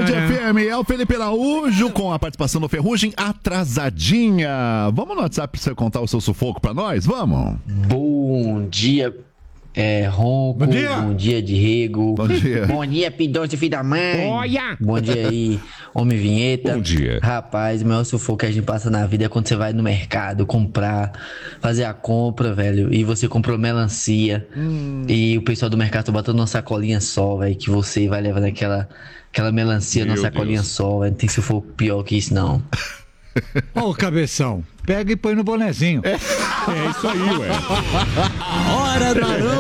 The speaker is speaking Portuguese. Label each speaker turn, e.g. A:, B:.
A: Tarde FM, é o Felipe Araújo com a participação do Ferrugem atrasadinha. Vamos no WhatsApp pra você contar o seu sufoco pra nós? Vamos.
B: Bom dia, Ronco. Bom dia, Diego.
A: Bom dia.
B: Bom dia, P12, filho da mãe.
C: Olha!
B: Bom dia aí, homem vinheta.
D: Bom dia.
B: Rapaz, o maior sufoco que a gente passa na vida é quando você vai no mercado comprar, fazer a compra, velho, e você comprou melancia e o pessoal do mercado tá botando uma sacolinha só, velho, que você vai levando aquela melancia
D: Meu
B: numa sacolinha
D: Deus.
B: só, velho. Não tem sufoco pior que isso, não.
E: Ó o cabeção. Pega e põe no bonezinho.
D: É isso aí, ué.
F: Hora do